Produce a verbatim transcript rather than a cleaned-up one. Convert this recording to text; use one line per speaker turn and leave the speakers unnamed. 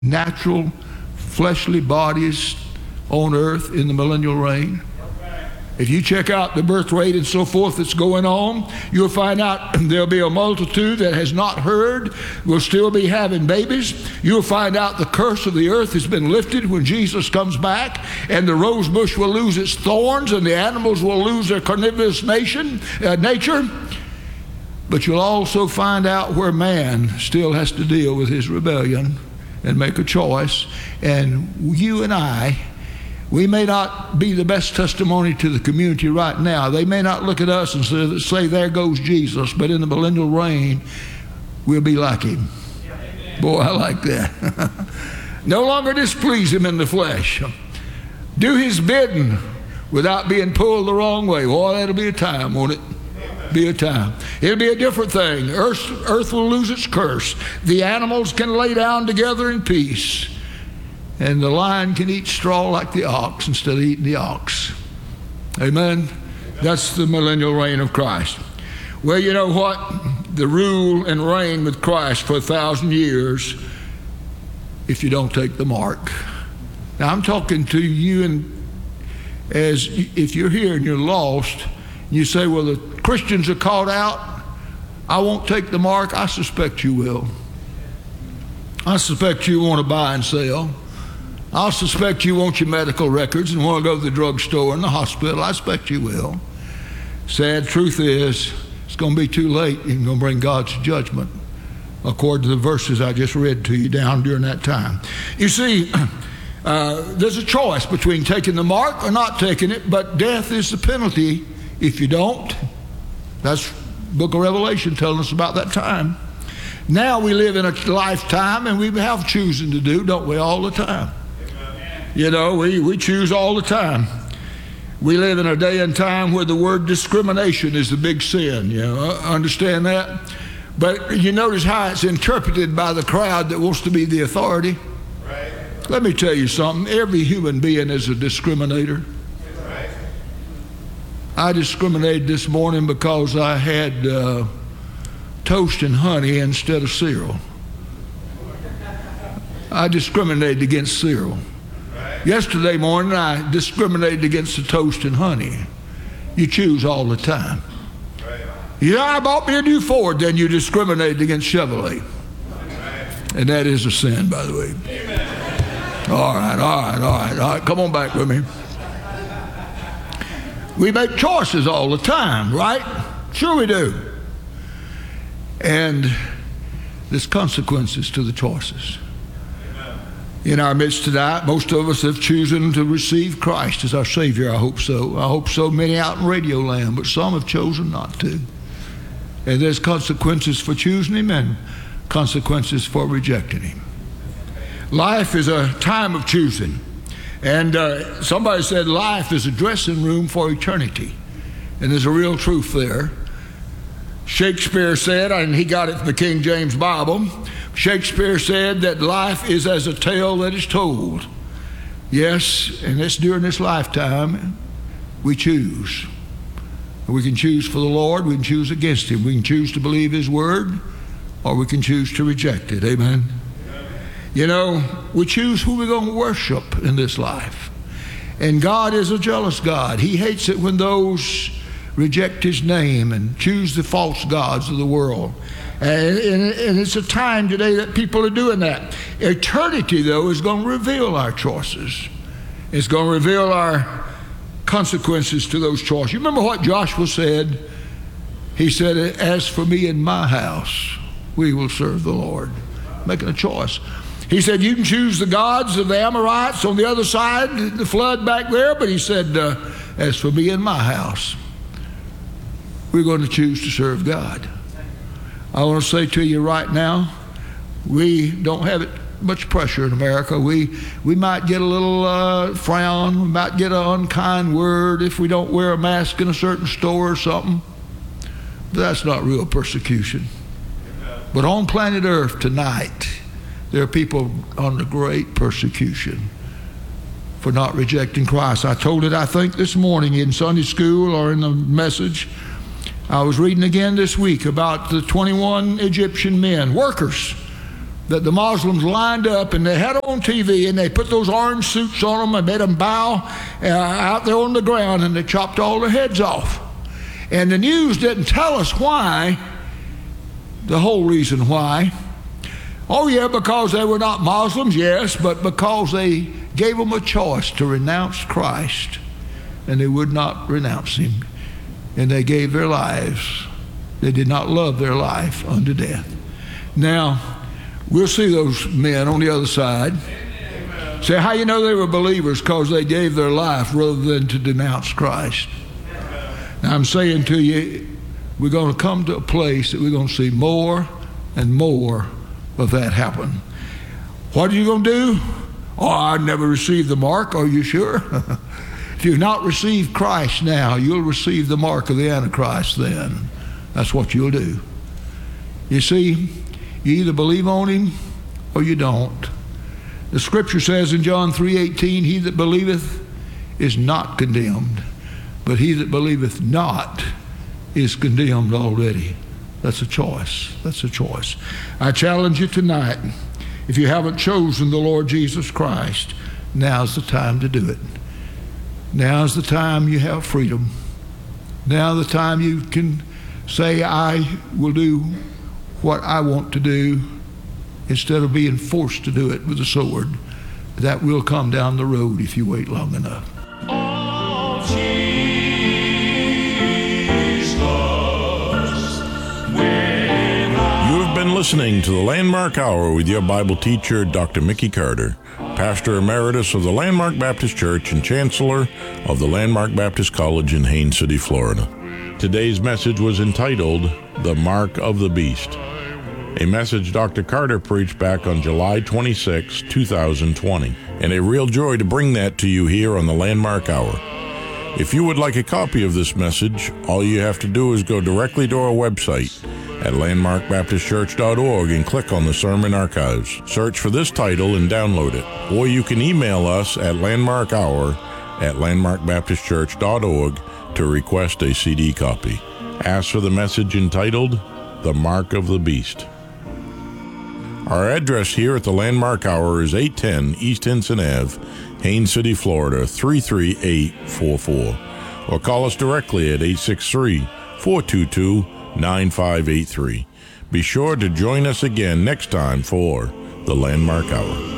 natural, fleshly bodies on earth in the millennial reign. If you check out the birth rate and so forth that's going on, you'll find out there'll be a multitude that has not heard, will still be having babies. You'll find out the curse of the earth has been lifted when Jesus comes back, and the rose bush will lose its thorns, and the animals will lose their carnivorous nation, uh, nature. But you'll also find out where man still has to deal with his rebellion and make a choice. And you and I, we may not be the best testimony to the community right now. They may not look at us and say, say there goes Jesus, but in the millennial reign, we'll be like him. Boy, I like that. No longer displease him in the flesh. Do his bidding without being pulled the wrong way. Boy, that'll be a time, won't it? Be a time. It'll be a different thing. Earth, earth will lose its curse. The animals can lay down together in peace. And the lion can eat straw like the ox instead of eating the ox. Amen? That's the millennial reign of Christ. Well, you know what? The rule and reign with Christ for a thousand years if you don't take the mark. Now, I'm talking to you, and as if you're here and you're lost, you say, well, the Christians are called out. I won't take the mark. I suspect you will. I suspect you want to buy and sell. I suspect you want your medical records and want to go to the drugstore and the hospital. I suspect you will. Sad truth is, it's going to be too late. You're going to bring God's judgment according to the verses I just read to you down during that time. You see, uh, there's a choice between taking the mark or not taking it, but death is the penalty if you don't. That's book of Revelation telling us about that time. Now we live in a lifetime, and we have choosing to do, don't we, all the time? You know, we, we choose all the time. We live in a day and time where the word discrimination is the big sin. You know, understand that? But you notice how it's interpreted by the crowd that wants to be the authority. Right. Let me tell you something. Every human being is a discriminator. Right. I discriminated this morning because I had uh, toast and honey instead of cereal. I discriminated against cereal. Yesterday morning, I discriminated against the toast and honey. You choose all the time. Right. Yeah, I bought me a new Ford, then you discriminated against Chevrolet. Right. And that is a sin, by the way. Amen. All right, all right, all right, all right. Come on back with me. We make choices all the time, right? Sure we do. And there's consequences to the choices. In our midst tonight, most of us have chosen to receive Christ as our Savior. I hope so. I hope so many out in radio land, but some have chosen not to. And there's consequences for choosing Him and consequences for rejecting Him. Life is a time of choosing. And uh, somebody said life is a dressing room for eternity. And there's a real truth there. Shakespeare said, and he got it from the King James Bible, Shakespeare said that life is as a tale that is told. Yes, and it's during this lifetime we choose. We can choose for the Lord, we can choose against Him. We can choose to believe His word, or we can choose to reject it. Amen? Amen. You know, we choose who we're going to worship in this life. And God is a jealous God. He hates it when those reject His name and choose the false gods of the world. And, and, and it's a time today that people are doing that. Eternity, though, is going to reveal our choices. It's going to reveal our consequences to those choices. You remember what Joshua said? He said, as for me and my house, we will serve the Lord. Making a choice. He said, you can choose the gods of the Amorites on the other side, the flood back there, but he said, uh, as for me and my house, we're going to choose to serve God. I want to say to you right now, we don't have it much pressure in America. We we might get a little uh, frown. We might get an unkind word if we don't wear a mask in a certain store or something. But that's not real persecution. But on planet Earth tonight, there are people under great persecution for not rejecting Christ. I told it, I think, this morning in Sunday school or in the message. I was reading again this week about the twenty-one Egyptian men, workers. that the Muslims lined up and they had on T V and they put those orange suits on them and made them bow uh, out there on the ground, and they chopped all their heads off. And the news didn't tell us why, the whole reason why. Oh yeah, because they were not Muslims, yes, but because they gave them a choice to renounce Christ, and they would not renounce him, and they gave their lives. They did not love their life unto death. Now, we'll see those men on the other side. Amen. Say, how you know they were believers? Because they gave their life rather than to denounce Christ. Amen. Now, I'm saying to you, we're going to come to a place that we're going to see more and more of that happen. What are you going to do? Oh, I never received the mark. Are you sure? If you've not received Christ now, you'll receive the mark of the Antichrist then. That's what you'll do. You see, you either believe on him or you don't. The scripture says in John three eighteen, he that believeth is not condemned, but he that believeth not is condemned already. That's a choice. That's a choice. I challenge you tonight, if you haven't chosen the Lord Jesus Christ, now's the time to do it. Now's the time you have freedom. Now's the time you can say, I will do what I want to do instead of being forced to do it with a sword. That will come down the road if you wait long enough.
Oh, Jesus, when I... You have been listening to the Landmark Hour with your Bible teacher, Doctor Mickey Carter, Pastor Emeritus of the Landmark Baptist Church and Chancellor of the Landmark Baptist College in Haines City, Florida. Today's message was entitled, The Mark of the Beast, a message Doctor Carter preached back on July twenty-sixth, two thousand twenty, and a real joy to bring that to you here on the Landmark Hour. If you would like a copy of this message, all you have to do is go directly to our website at landmark baptist church dot org and click on the Sermon Archives. Search for this title and download it, or you can email us at landmarkhour at landmark baptist church dot org to request a C D copy. Ask for the message entitled, The Mark of the Beast. Our address here at the Landmark Hour is eight ten East Henson Avenue, Haines City, Florida, three three eight four four. Or call us directly at eight six three, four two two, nine five eight three. Be sure to join us again next time for the Landmark Hour.